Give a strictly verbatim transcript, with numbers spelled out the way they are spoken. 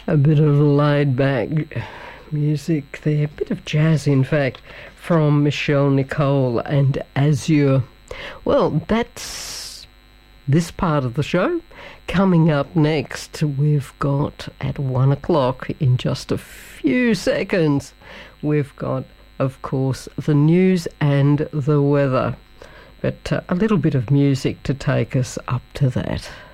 A bit of laid-back music there, a bit of jazz in fact, from Michelle Nicole and Azure. Well, that's this part of the show. Coming up next, we've got at one o'clock in just a few seconds, we've got, of course, the news and the weather. But uh, a little bit of music to take us up to that.